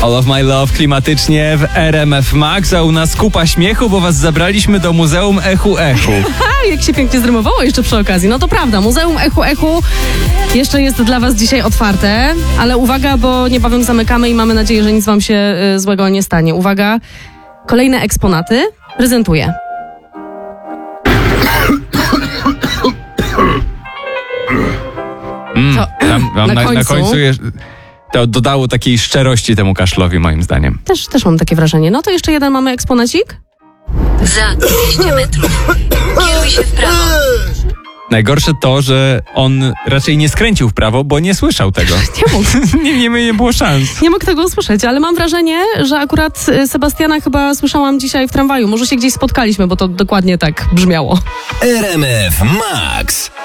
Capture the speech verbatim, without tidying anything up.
All of My Love klimatycznie w R M F Max, a u nas kupa śmiechu, bo was zabraliśmy do Muzeum Echu Echu. Ha, jak się pięknie zrymowało jeszcze przy okazji. No to prawda, Muzeum Echu Echu jeszcze jest dla was dzisiaj otwarte, ale uwaga, bo niebawem zamykamy i mamy nadzieję, że nic wam się y, złego nie stanie. Uwaga, kolejne eksponaty prezentuję. Mm, To, tam, tam na na, końcu, na końcu jest, to dodało takiej szczerości temu kaszlowi, moim zdaniem. Też, też mam takie wrażenie. No to jeszcze jeden mamy eksponacik. Za dwieście metrów kieruj się w prawo. Najgorsze to, że on raczej nie skręcił w prawo, bo nie słyszał tego. Nie mógł. nie, nie, nie było szans. Nie mógł tego usłyszeć, ale mam wrażenie, że akurat y, Sebastiana chyba słyszałam dzisiaj w tramwaju. Może się gdzieś spotkaliśmy, bo to dokładnie tak brzmiało. R M F Max.